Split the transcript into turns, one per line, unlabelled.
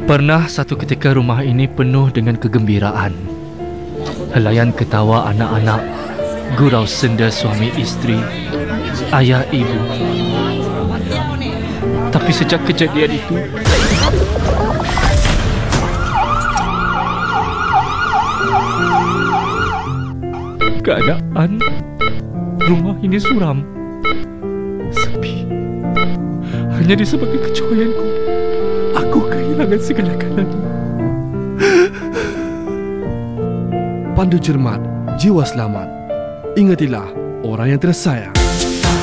Pernah satu ketika rumah ini penuh dengan kegembiraan. Helaian ketawa anak-anak, gurau senda suami isteri, ayah ibu. Tapi sejak kejadian itu, keadaan rumah ini suram, sepi. Hanya disebabkan kecoyanku, aku kehilangan segala-galanya.
Pandu cermat, jiwa selamat. Ingatilah orang yang tersayang.